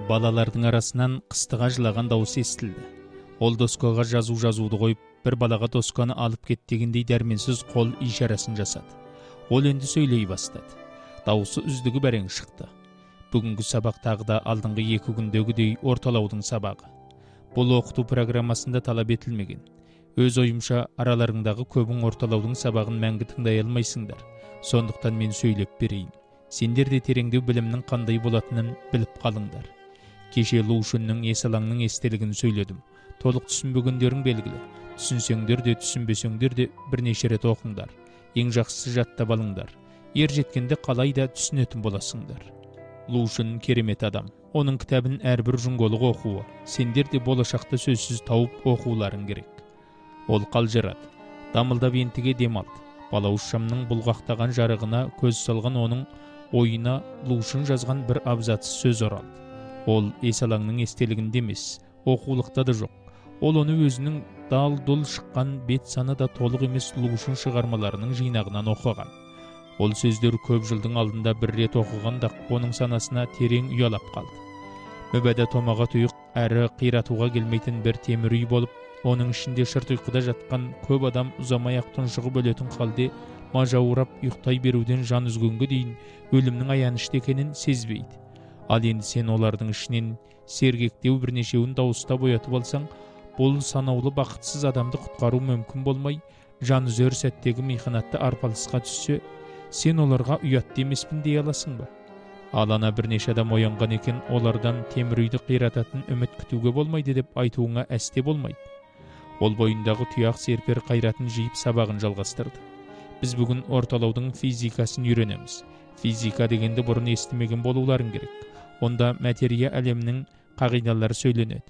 Балалардың арасынан қыстыға жылаған дауысы естілді. Ол доскаға жазуды қойып, бір балаға досканы алып кет дегендей дәрменсіз қол ишарасын жасады. Ол енді сөйлей бастады. Дауысы үздігі бәрең шықты. Бүгінгі сабақ тағы да алдыңғы 2 күндегідей орталаудың сабағы. Бұл оқыту программасында талап етілмеген. Өз ойымша араларыңдағы көбің орталаудың сабағын мәңгі тыңдай алмайсыңдар. Сондықтан мен сөйлеп берейін. Сендер де тереңдеу білімнің қандай болатынын біліп қалыңдар. Кеше Лушиннің Есалаңның естелігін сөйледім. Толық түсінбегендерің белгілі. Түсінсеңдер де түсінбесеңдер де бірнеше рет оқыңдар. Ең жақсысы жаттап алыңдар. Ер жеткенде қалай да түсінетін боласыңдар. Лушин керемет адам. Оның кітабын әрбір жұңголық оқуы. Сендер де болашақта сөзсіз тауып оқуларың керек. Ол қалжырады. Дамылдап ентіге демалды. Балауыз шамның бұлғақтаған жарығына көз салған оның ойына Лушин жазған бір абзац сөз оралды. Ол Есалаңның естелігінде емес, оқулықта да жоқ. Ол оны өзінің дал-дұл шыққан бет саны да толық емес Лушин шығармаларының жинағынан оқыған. Ол сөздер көп жылдың алдында бір рет оқығанда оның санасына терең ұялап қалды. Мүбәдә томаға тұйық әрі қиратуға келмейтін бір темір үй болып, оның ішінде шырт ұйқыда жатқан көп адам ұзамай-ақ тұншығып өлетін халде мажаурап ұйықтай беруден жан үзгенге дейін өлімнің аянышты екенін сезбейді. Ал енді сен олардың ішінен сергектеу бірнешеуін дауыстап оятып алсаң, бұл санаулы бақытсыз адамды құтқару мүмкін болмай, жан үзер сәттегі михнатты арпалысқа түссе, сен оларға ұятты емеспін дей аласың ба? Ал ана бірнеше адам оянған екен, олардан темір үйді қирататын үміт күтуге болмайды деп айтуыңа әсте болмайды. Ол бойындағы тұяқ серпер қайратын жиып сабағын жалғастырды. Біз бүгін орталаудың физикасын үйренеміз. Физика дегенді бұрын естімеген болуларың керек. Онда материя әлемінің қағидалары сөйленеді.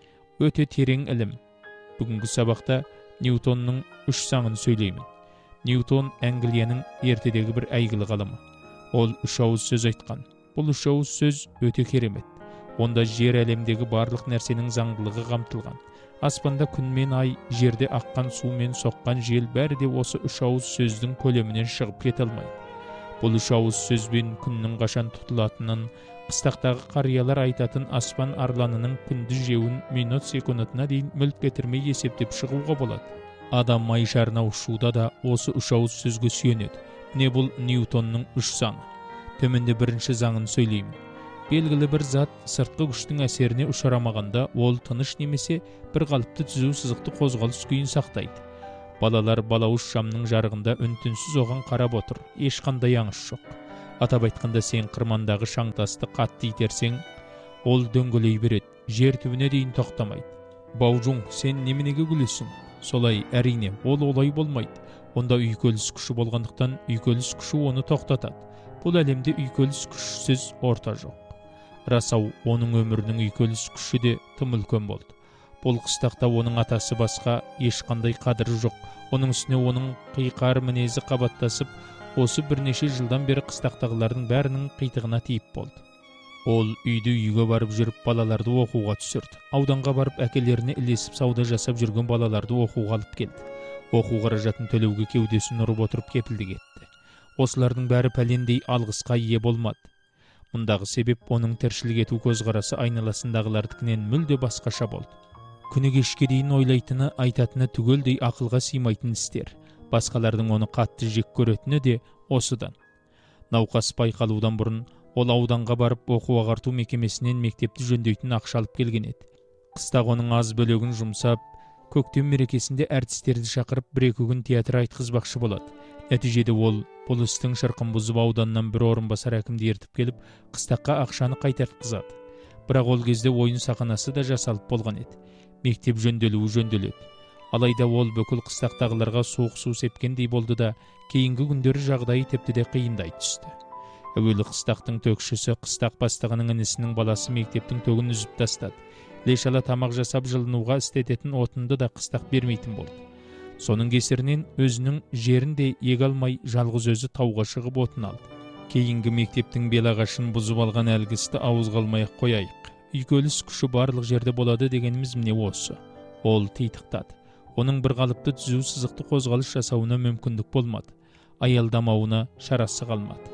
Өте терең ілім. Бүгінгі сабақта Ньютонның 3 заңын сөйлеймін. Ньютон Англияның ертедегі бір әйгілі ғалымы. Ол 3 ауыз сөз айтқан. Бұл 3 ауыз сөз өте керемет. Онда жер әлемдегі барлық нәрсенің заңдылығы қамтылған. Аспанда күн мен ай, жерде аққан су мен соққан жел бәрі де осы 3 ауыз сөздің көлемінен шығып кете алмайды. Бұл 3 ауыз сөзбен күннің қашан тұтылатынын, қыстақтағы қариялар айтатын аспан арланының күнді жеуін минут секундына дейін мүлт кетірмей есептеп шығуға болады. Адам ай шарына ұшуда да осы 3 ауыз сөзге сүйенеді. Не бұл Ньютонның 3 заңы. Төменде бірінші заңын сөйлеймін. Белгілі бір зат сыртқы күштің әсеріне ұшырамағанда, ол тыныш немесе бір қалыпты түзу сызықты қозғалыс күйін сақтайды. Балалар балауыз шамның жарығында үн-түнсіз оған қарап отыр. Ешқандай аңыс жоқ. Атап айтқанда, сен қырмандағы шаңтасты қатты итерсең, ол дөңгелей береді, жер түбіне дейін тоқтамайды. Баужун, сен неменеге күлесің? Солай, әрине, ол олай болмайды. Онда үйкеліс күші болғандықтан үйкеліс күші оны тоқтатады. Бұл әлемде үйкеліс күшсіз орта жоқ. Расау, оның өмірінің үйкеліс күші де тым үлкен болды. Бұл қыстақта оның атасы басқа ешқандай қадірі жоқ. Оның үстіне оның қиқар мінезі қабаттасып, осы бірнеше жылдан бері қыстақтағылардың бәрінің қитығына тиіп болды. Ол үйді-үйге барып жүріп балаларды оқуға түсірді. Ауданға барып әкелеріне ілесіп сауда жасап жүрген балаларды оқуға алып келді. Оқу қаражатын төлеуге кеудесін ұрып отырып кепілдік етті. Осылардың бәрі пәлендей алғысқа ие болмады. Мұндағы себеп оның тіршілік ету көзқарасы айналасындағылардікінен мүлде басқаша болды. Күні кешке дейін ойлайтыны, айтатыны түгелдей ақылға сыймайтын істер. Басқалардың оны қатты жек көретіні де осыдан. Науқас байқалудан бұрын ол ауданға барып оқу ағарту мекемесінен мектепті жөндейтін ақша алып келген еді. Қыстақ оның аз бөлігін жұмсап, көктем мерекесінде әртістерді шақырып 1-2 күн театр айтқызбақшы болады. Нәтижеде ол бұл істің шырқын бұзып ауданнан бір орынбасар әкімді ертіп келіп, қыстаққа ақшаны қайтартқызады. Бірақ ол кезде ойын сақанасы да жасалып болған еді. Мектеп жөнделеді. Алайда ол бүкіл қыстақтағыларға суық су сепкендей болды да, кейінгі күндері жағдайы тіпті де қиындай түсті. Әуелі қыстақтың төкшісі қыстақ бастығының інісінің баласы мектептің төгін үзіп тастады. Лешала тамақ жасап жылынуға істететін отынды да қыстақ бермейтін болды. Соның кесірінен өзінің жерін де еге алмай жалғыз өзі тауға шығып отын алды. Кейінгі мектептің белағашын бұзып алған әлгісті ауызға алмай-ақ қояйық. Үйкеліс күші барлық жерде болады дегеніміз міне осы. Ол титықтады. Оның бір қалыпты түзу сызықты қозғалыс жасауына мүмкіндік болмады. Аялдамауына шарасы қалмады.